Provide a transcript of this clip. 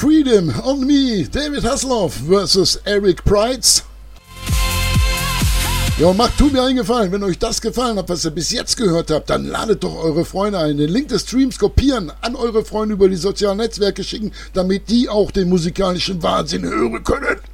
Freedom on Me, David Hasselhoff versus Eric Prydz. Ja, und tut mir einen Gefallen, wenn euch das gefallen hat, was ihr bis jetzt gehört habt, dann ladet doch eure Freunde ein. Den Link des Streams kopieren, an eure Freunde über die sozialen Netzwerke schicken, damit die auch den musikalischen Wahnsinn hören können.